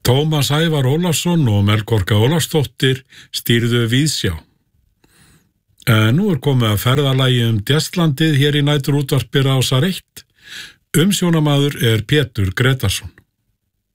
Tómas Ævar Ólafsson og Melkorka Ólafsdóttir stýrðu Víðsjá. Nú komið að ferðalagi Djastlandið hér í næturútvarpi Rásar 1. Umsjónamaður Pétur Gretarsson.